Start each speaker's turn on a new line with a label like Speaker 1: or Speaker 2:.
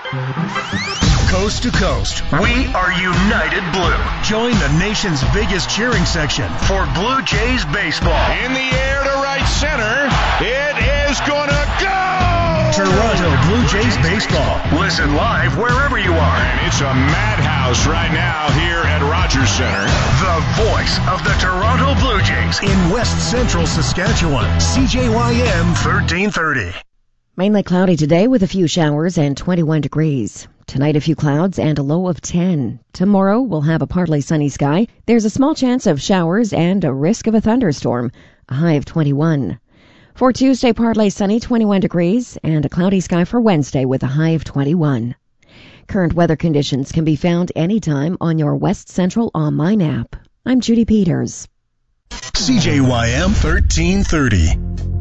Speaker 1: Coast to coast, we are United Blue. Join the nation's biggest cheering section for Blue Jays baseball.
Speaker 2: In the air to right center. It is gonna go!
Speaker 1: Toronto Blue Jays baseball. Listen live wherever you are.
Speaker 2: And it's a madhouse right now here at Rogers Center.
Speaker 1: The voice of the Toronto Blue Jays in West Central Saskatchewan. CJYM 1330.
Speaker 3: Mainly cloudy today with a few showers and 21 degrees. Tonight a few clouds and a low of 10. Tomorrow we'll have a partly sunny sky. There's a small chance of showers and a risk of a thunderstorm. A high of 21. For Tuesday, partly sunny, 21 degrees, and a cloudy sky for Wednesday with a high of 21. Current weather conditions can be found anytime on your West Central online app. I'm Judy Peters.
Speaker 1: CJYM 1330.